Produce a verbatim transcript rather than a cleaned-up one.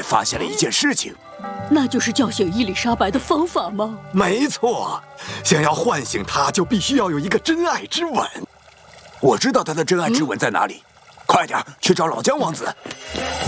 发现了一件事情， 那就是叫醒伊丽莎白的方法吗？ 没错，想要唤醒她，就必须要有一个真爱之吻。我知道她的真爱之吻在哪里，嗯、快点去找老姜王子。